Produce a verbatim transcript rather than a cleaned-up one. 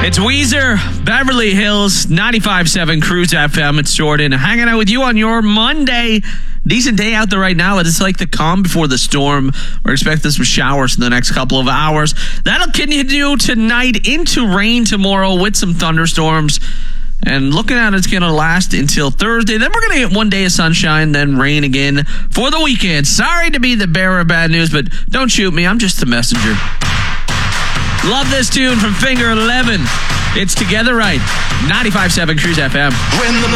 It's Weezer, Beverly Hills, ninety-five point seven Cruise F M. It's Jordan hanging out with you on your Monday. Decent day out there right now. It's like the calm before the storm. We're expecting some showers in the next couple of hours. That'll continue tonight into rain tomorrow with some thunderstorms. And looking at it's going to last until Thursday. Then we're going to get one day of sunshine, then rain again for the weekend. Sorry to be the bearer of bad news, but don't shoot me. I'm just the messenger. Love this tune from Finger eleven. It's Together Right. ninety-five point seven Cruise F M. When the